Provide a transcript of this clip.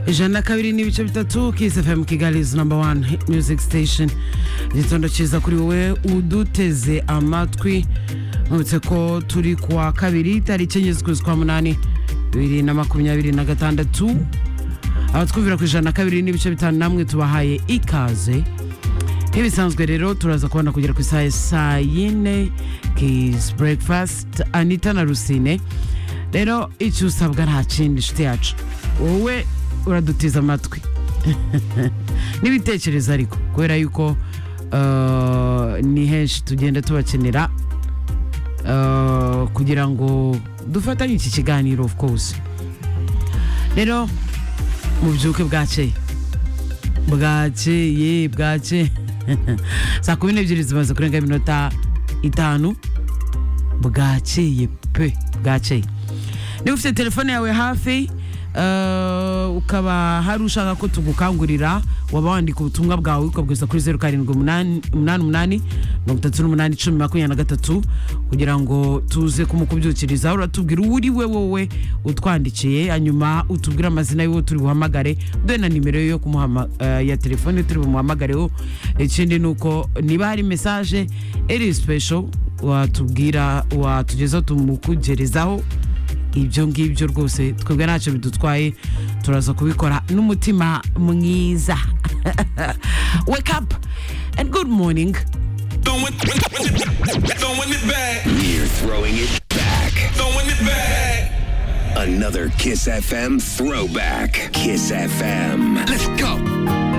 ijana kabiri n'ibice bitatu Kiss FM Kigali is number one hit music station. Igitondo cyiza kuri wowe uduteze amatwi. Mubitse ko turi kuwa kabiri tariki enye z'ukwezi kwa munani 2026. Abatwumvira ku ijana kabiri n'ibice bitanu namwe tubahaye ikaze. Ibisanzwe rero turaza kubona kugera ku isaha saa yine Kiss Breakfast Anita na Rusine. Rero icyo usabwa nta kindi nshuti yacu, wowe uradutiza amatwi n'ibitekerezo ariko kubera yuko ni henshi tugenda tubakenera kugira ngo dufatanye iki kiganiro of course. Rero mubyuke bwakeye saa 12 zimaze kurenga iminota 5 bwakeye bwakeye. Niba ufite telefone yawe hafi ukaba hari ushaka ko tugukangurira waba wandika ubutumwa bwawe ukabwiza kuri 0788831023 kugira ngo tuze kumukubyukiriza. Uratubwira uri wowe utwandikiye, hanyuma utubwira amazina y'uwo turi buhamagare dore na nimero yo ya telefone turi bumuhamagareho. Ikindi nuko niba hari message eri special watugeza tumukugerezaho. Ibyo ngibyo rwose twebwe ntacyo bidutwaye, turaza kubikora n'umutima mwiza. Wake up and good morning. Throwing it back. We're throwing it back. Throwing it back. Another Kiss FM throwback. Kiss FM. Let's go.